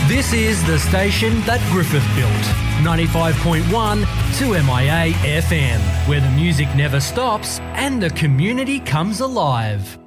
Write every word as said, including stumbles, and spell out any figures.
This is the station that Griffith built. ninety-five point one two M I A F M, where the music never stops and the community comes alive.